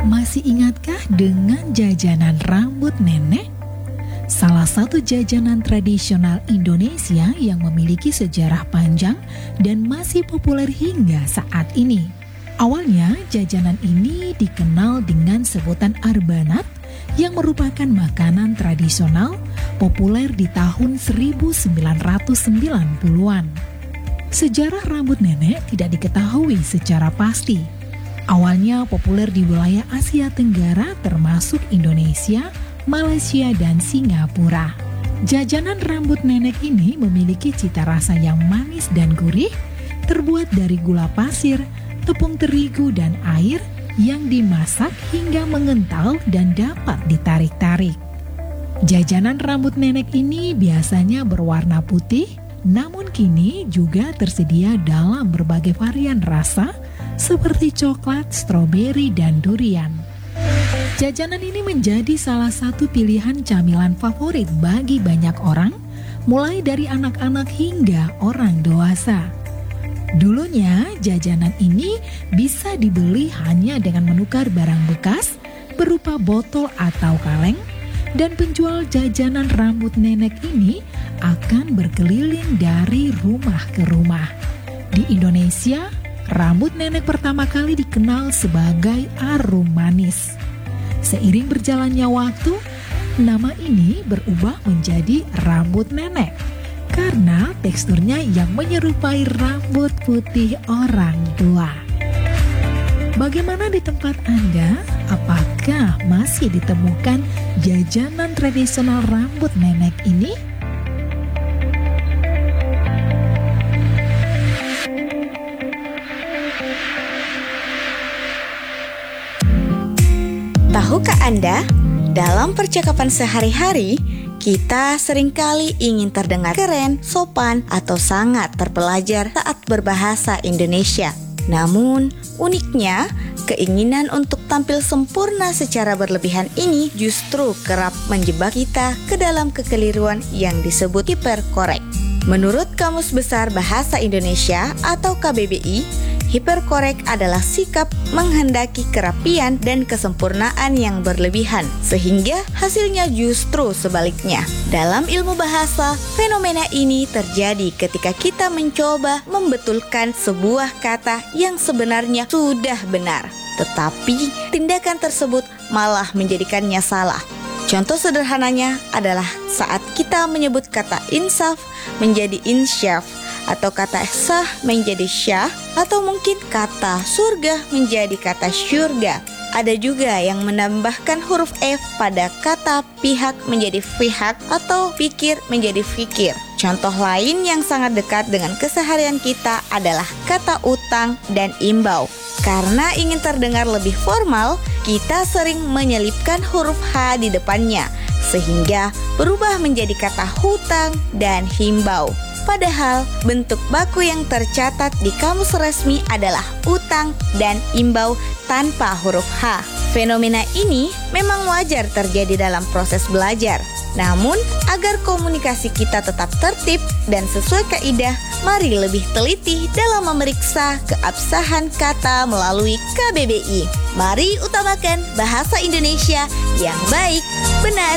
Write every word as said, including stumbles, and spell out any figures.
Masih ingatkah dengan jajanan rambut nenek? Salah satu jajanan tradisional Indonesia yang memiliki sejarah panjang dan masih populer hingga saat ini. Awalnya jajanan ini dikenal dengan sebutan arbanat yang merupakan makanan tradisional populer di tahun seribu sembilan ratus sembilan puluhan. Sejarah rambut nenek tidak diketahui secara pasti. Awalnya populer di wilayah Asia Tenggara termasuk Indonesia, Malaysia, dan Singapura. Jajanan rambut nenek ini memiliki cita rasa yang manis dan gurih, terbuat dari gula pasir, tepung terigu, dan air yang dimasak hingga mengental dan dapat ditarik-tarik. Jajanan rambut nenek ini biasanya berwarna putih, namun kini juga tersedia dalam berbagai varian rasa seperti coklat, stroberi, dan durian. Jajanan ini menjadi salah satu pilihan camilan favorit bagi banyak orang, mulai dari anak-anak hingga orang dewasa. Dulunya, jajanan ini bisa dibeli hanya dengan menukar barang bekas berupa botol atau kaleng, dan penjual jajanan rambut nenek ini akan berkeliling dari rumah ke rumah. Di Indonesia, rambut nenek pertama kali dikenal sebagai arum manis. Seiring berjalannya waktu, nama ini berubah menjadi rambut nenek karena teksturnya yang menyerupai rambut putih orang tua. Bagaimana di tempat Anda? Apakah masih ditemukan jajanan tradisional rambut nenek ini? Tahukah Anda, dalam percakapan sehari-hari, kita seringkali ingin terdengar keren, sopan, atau sangat terpelajar saat berbahasa Indonesia. Namun, uniknya, keinginan untuk tampil sempurna secara berlebihan ini justru kerap menjebak kita ke dalam kekeliruan yang disebut hiperkorek. Menurut Kamus Besar Bahasa Indonesia atau K B B I, hiperkorek adalah sikap menghendaki kerapian dan kesempurnaan yang berlebihan, sehingga hasilnya justru sebaliknya. Dalam ilmu bahasa, fenomena ini terjadi ketika kita mencoba membetulkan sebuah kata yang sebenarnya sudah benar, tetapi tindakan tersebut malah menjadikannya salah. Contoh sederhananya adalah saat kita menyebut kata insaf menjadi insyaf, atau kata sah menjadi syah, atau mungkin kata surga menjadi kata syurga. Ada juga yang menambahkan huruf F pada kata pihak menjadi pihak, atau pikir menjadi fikir. Contoh lain yang sangat dekat dengan keseharian kita adalah kata utang dan imbau. Karena ingin terdengar lebih formal, kita sering menyelipkan huruf H di depannya, sehingga berubah menjadi kata hutang dan himbau. Padahal bentuk baku yang tercatat di kamus resmi adalah utang dan imbau tanpa huruf H. Fenomena ini memang wajar terjadi dalam proses belajar. Namun, agar komunikasi kita tetap tertib dan sesuai kaidah, mari lebih teliti dalam memeriksa keabsahan kata melalui K B B I. Mari utamakan bahasa Indonesia yang baik, benar,